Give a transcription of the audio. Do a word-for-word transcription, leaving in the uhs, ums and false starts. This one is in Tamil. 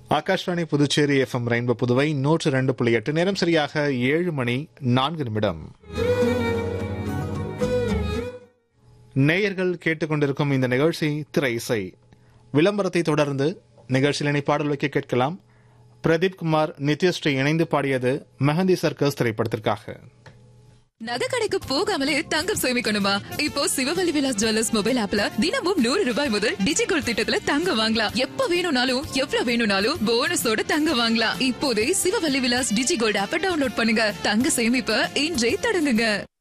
ஆகாஷ்வாணி புதுச்சேரி எஃப்எம் ரெயின்போ புதுவை நூற்று ரெண்டு புள்ளி எட்டு நேரம் சரியாக ஏழு மணி நான்கு நிமிடம். நேயர்கள் கேட்டுக்கொண்டிருக்கும் இந்த நிகழ்ச்சி திரை இசை. விளம்பரத்தை தொடர்ந்து நிகழ்ச்சியில் இணை பாடல் வைக்க கேட்கலாம். பிரதீப் குமார் நித்யஸ்ரீ இணைந்து பாடியது மெஹந்தி சர்க்கஸ் திரைப்படத்திற்காக. நகை கடைக்கு போகாமலே தங்கம் சேமிக்கணுமா? இப்போ சிவவல்லி விலாஸ் ஜுவல்லர்ஸ் மொபைல் ஆப்ல தினமும் நூறு ரூபாய் முதல் டிஜிகோல்ட் திட்டத்துல தங்கம் வாங்கலாம். எப்ப வேணும்னாலும் எவ்வளவு வேணும்னாலும் போனஸோட தங்கம் வாங்கலாம். இப்போதே சிவவல்லி விலாஸ் டிஜிகோல்ட் ஆப்பை டவுன்லோட் பண்ணுங்க. தங்க சேமிப்ப இன்றே தொடங்குங்க.